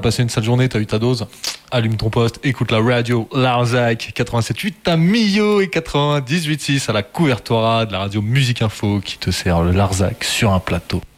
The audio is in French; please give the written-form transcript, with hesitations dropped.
passé une sale journée, t'as eu ta dose, allume ton poste, écoute la radio Larzac 87.8, t'as Millau et 98.6 à la couvertura de la radio Musique Info qui te sert le Larzac sur un plateau.